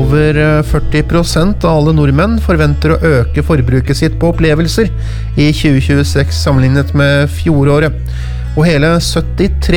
Over 40% av alle nordmenn forventer å øke forbruket sitt på opplevelser i 2026 sammenlignet med fjoråret. Og hele 73